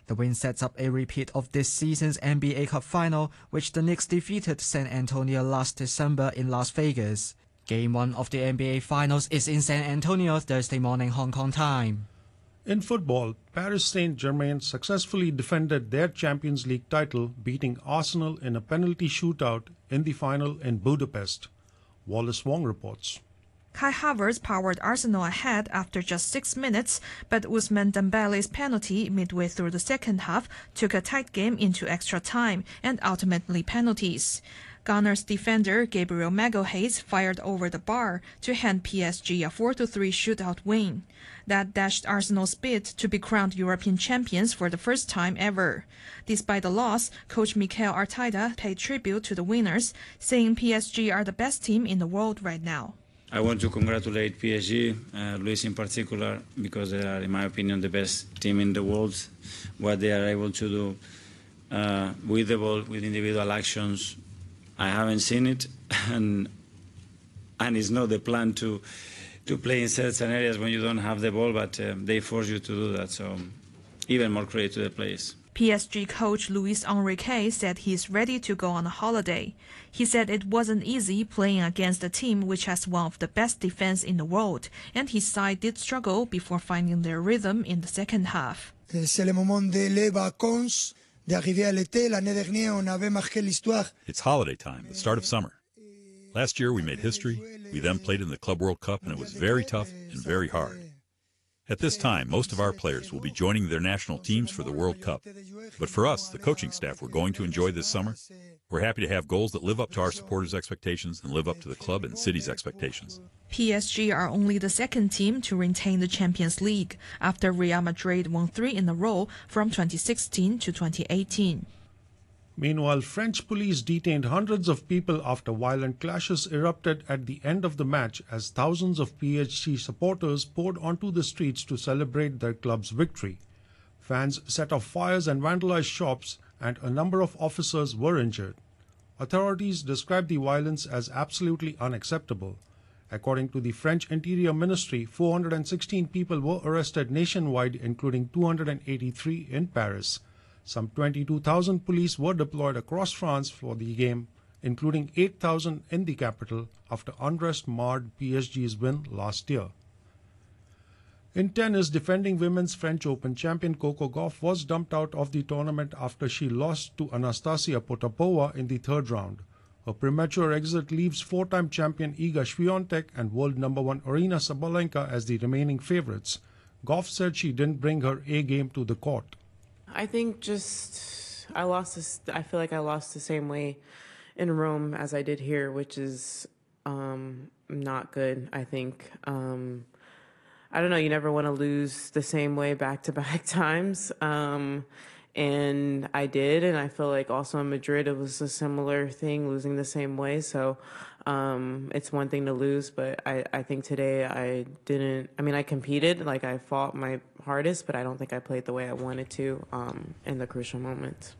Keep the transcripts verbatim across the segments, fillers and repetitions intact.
The win sets up a repeat of this season's N B A Cup final, which the Knicks defeated San Antonio last December in Las Vegas. Game one of the N B A Finals is in San Antonio Thursday morning Hong Kong time. In football, Paris Saint-Germain successfully defended their Champions League title, beating Arsenal in a penalty shootout in the final in Budapest. Wallace Wong reports. Kai Havertz powered Arsenal ahead after just six minutes, but Ousmane Dembele's penalty midway through the second half took a tight game into extra time and ultimately penalties. Gunners defender Gabriel Magalhaes fired over the bar to hand P S G a four to three shootout win. That dashed Arsenal's bid to be crowned European champions for the first time ever. Despite the loss, coach Mikel Arteta paid tribute to the winners, saying P S G are the best team in the world right now. I want to congratulate P S G, uh, Luis in particular, because they are, in my opinion, the best team in the world. What they are able to do uh, with the ball, with individual actions, I haven't seen it, and and it's not the plan to to play in certain areas when you don't have the ball, but uh, they force you to do that. So even more credit to the players. P S G coach Luis Enrique said he's ready to go on a holiday. He said it wasn't easy playing against a team which has one of the best defense in the world, and his side did struggle before finding their rhythm in the second half. C'est le moment de les vacances, d'arriver à l'été. L'année dernière, on avait marqué l'histoire. It's holiday time, the start of summer. Last year we made history. We then played in the Club World Cup, and it was very tough and very hard. At this time, most of our players will be joining their national teams for the World Cup. But for us, the coaching staff, we're going to enjoy this summer. We're happy to have goals that live up to our supporters' expectations and live up to the club and city's expectations. P S G are only the second team to retain the Champions League, after Real Madrid won three in a row from twenty sixteen to twenty eighteen. Meanwhile, French police detained hundreds of people after violent clashes erupted at the end of the match as thousands of P S G supporters poured onto the streets to celebrate their club's victory. Fans set off fires and vandalized shops, and a number of officers were injured. Authorities described the violence as absolutely unacceptable. According to the French Interior Ministry, four hundred sixteen people were arrested nationwide, including two hundred eighty-three in Paris. Some twenty-two thousand police were deployed across France for the game, including eight thousand in the capital, after unrest marred P S G's win last year. In tennis, defending women's French Open champion Coco Gauff was dumped out of the tournament after she lost to Anastasia Potapova in the third round. Her premature exit leaves four-time champion Iga Swiatek and world number one Aryna Sabalenka as the remaining favorites. Gauff said she didn't bring her A game to the court. I think just I lost this, I feel like I lost the same way in Rome as I did here, which is um, not good, I think. Um, I don't know, you never want to lose the same way back-to-back times. Um, and I did, and I feel like also in Madrid it was a similar thing, losing the same way. So um, it's one thing to lose, but I, I think today I didn't, I mean, I competed, like I fought my hardest, but I don't think I played the way I wanted to um, in the crucial moments.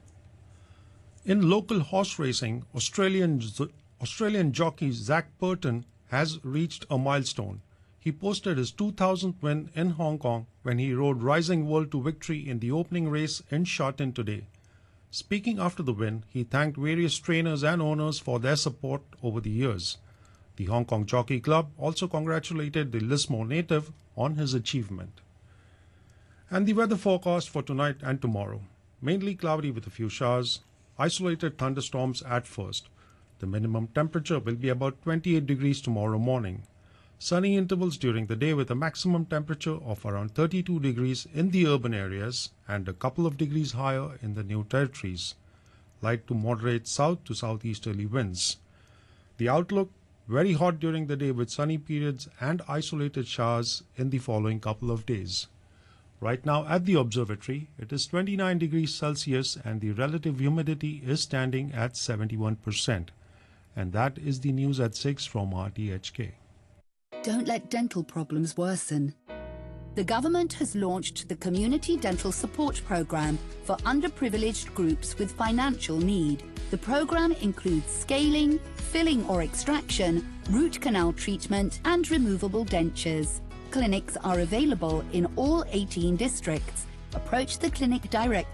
In local horse racing, Australian, Australian jockey Zach Burton has reached a milestone. He posted his two thousandth win in Hong Kong when he rode Rising World to victory in the opening race in Sharton today. Speaking after the win, he thanked various trainers and owners for their support over the years. The Hong Kong Jockey Club also congratulated the Lismore native on his achievement. And the weather forecast for tonight and tomorrow. Mainly cloudy with a few showers, isolated thunderstorms at first. The minimum temperature will be about twenty-eight degrees tomorrow morning. Sunny intervals during the day with a maximum temperature of around thirty-two degrees in the urban areas and a couple of degrees higher in the New Territories. Light to moderate south to southeasterly winds. The outlook, very hot during the day with sunny periods and isolated showers in the following couple of days. Right now at the observatory, it is twenty-nine degrees Celsius and the relative humidity is standing at seventy-one percent. And that is the news at six from R T H K. Don't let dental problems worsen. The government has launched the Community Dental Support Programme for underprivileged groups with financial need. The programme includes scaling, filling or extraction, root canal treatment and removable dentures. Clinics are available in all eighteen districts. Approach the clinic directly